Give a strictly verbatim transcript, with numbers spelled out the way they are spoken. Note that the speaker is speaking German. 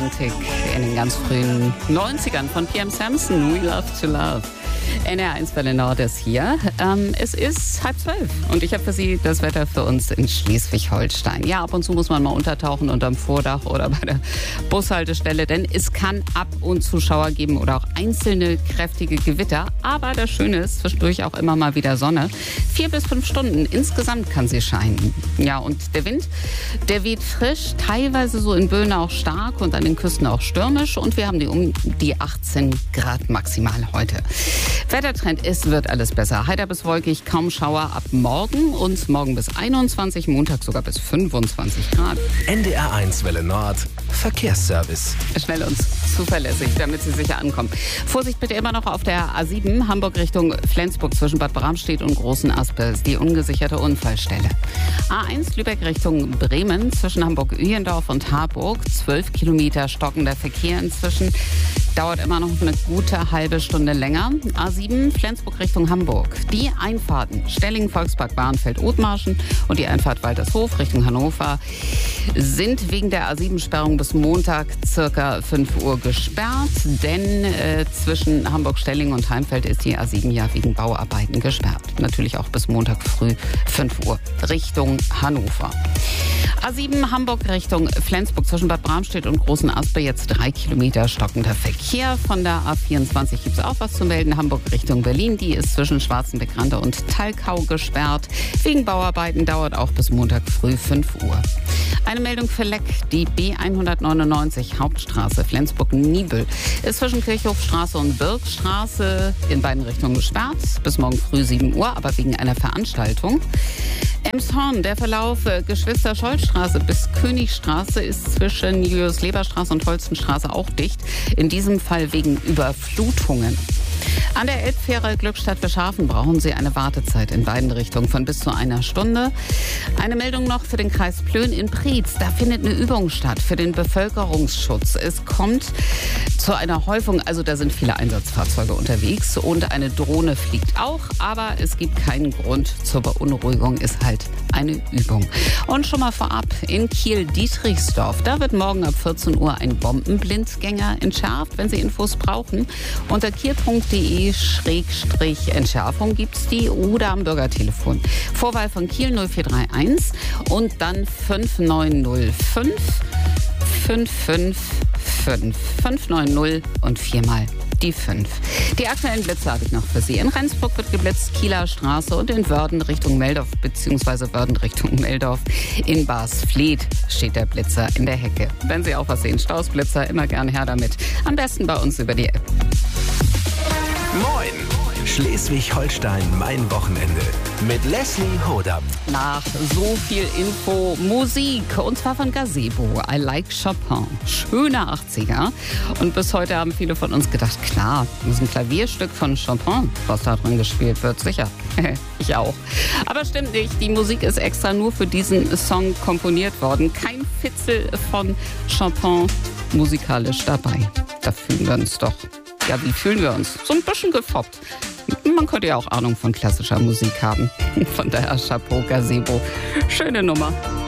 Romantik in den ganz frühen neunzigern von P M Samson, We Love to Love. N R eins Welle Nord ist hier. Ähm, es ist halb zwölf und ich habe für Sie das Wetter für uns in Schleswig-Holstein. Ja, ab und zu muss man mal untertauchen unterm Vordach oder bei der Bushaltestelle, denn es kann ab und zu Schauer geben oder auch einzelne kräftige Gewitter. Aber das Schöne ist, zwischendurch auch immer mal wieder Sonne. Vier bis fünf Stunden insgesamt kann sie scheinen. Ja, und der Wind, der weht frisch, teilweise so in Böen auch stark und an den Küsten auch stürmisch. Und wir haben die um die achtzehn Grad maximal heute. Wettertrend, es wird alles besser. Heiter bis wolkig, kaum Schauer ab morgen und morgen bis einundzwanzig, Montag sogar bis fünfundzwanzig Grad. N D R eins Welle Nord, Verkehrsservice. Schnell und zuverlässig, damit Sie sicher ankommen. Vorsicht bitte immer noch auf der A sieben, Hamburg Richtung Flensburg zwischen Bad Bramstedt und Großen Aspe, ist die ungesicherte Unfallstelle. A eins Lübeck Richtung Bremen zwischen Hamburg-Ühendorf und Harburg, zwölf Kilometer stockender Verkehr inzwischen. Dauert immer noch eine gute halbe Stunde länger. A sieben Flensburg Richtung Hamburg. Die Einfahrten Stellingen, Volkspark, Bahrenfeld, Othmarschen und die Einfahrt Waltershof Richtung Hannover sind wegen der A sieben Sperrung bis Montag circa fünf Uhr gesperrt. Denn äh, zwischen Hamburg-Stellingen und Heimfeld ist die A sieben ja wegen Bauarbeiten gesperrt. Natürlich auch bis Montag früh fünf Uhr Richtung Hannover. A sieben Hamburg Richtung Flensburg zwischen Bad Bramstedt und Großen Aspe jetzt drei Kilometer stockender Verkehr. Von der A vierundzwanzig gibt es auch was zu melden. Hamburg Richtung Berlin, die ist zwischen Schwarzenbeck-Rande und Talkau gesperrt. Wegen Bauarbeiten dauert auch bis Montag früh fünf Uhr. Eine Meldung für Leck. Die B hundertneunundneunzig Hauptstraße Flensburg-Niebel ist zwischen Kirchhofstraße und Birkstraße in beiden Richtungen gesperrt. Bis morgen früh sieben Uhr, aber wegen einer Veranstaltung. Emshorn, der Verlauf äh, Geschwister-Scholl-Straße bis Königstraße ist zwischen Julius-Leber-Straße und Holstenstraße auch dicht. In diesem Fall wegen Überflutungen. An der Elbfähre Glückstadt Verschafen brauchen Sie eine Wartezeit in beiden Richtungen von bis zu einer Stunde. Eine Meldung noch für den Kreis Plön in Preetz. Da findet eine Übung statt für den Bevölkerungsschutz. Es kommt zu einer Häufung, also da sind viele Einsatzfahrzeuge unterwegs und eine Drohne fliegt auch, aber es gibt keinen Grund zur Beunruhigung, ist halt eine Übung. Und schon mal vorab, in Kiel-Dietrichsdorf, da wird morgen ab vierzehn Uhr ein Bombenblindgänger entschärft. Wenn Sie Infos brauchen, unter kiel punkt de Schrägstrich Entschärfung gibt's die oder am Bürgertelefon. Vorwahl von Kiel null vier drei eins und dann fünf neun null fünf fünf fünf fünf fünf neun null und viermal die fünf. Die aktuellen Blitze habe ich noch für Sie. In Rendsburg wird geblitzt, Kieler Straße und in Wörden Richtung Meldorf bzw. Wörden Richtung Meldorf. In Barsfleet steht der Blitzer in der Hecke. Wenn Sie auch was sehen, Stausblitzer, immer gern her damit. Am besten bei uns über die App. Moin! Schleswig-Holstein, mein Wochenende. Mit Leslie Hodam. Nach so viel Info, Musik. Und zwar von Gazebo. I like Chopin. Schöne achtziger. Und bis heute haben viele von uns gedacht, klar, das ist ein Klavierstück von Chopin, was da drin gespielt wird. Sicher. Ich auch. Aber stimmt nicht. Die Musik ist extra nur für diesen Song komponiert worden. Kein Fitzel von Chopin musikalisch dabei. Da fühlen wir uns doch. Ja, wie fühlen wir uns? So ein bisschen gefoppt. Man könnte ja auch Ahnung von klassischer Musik haben. Von daher Chapeau, Gazebo. Schöne Nummer.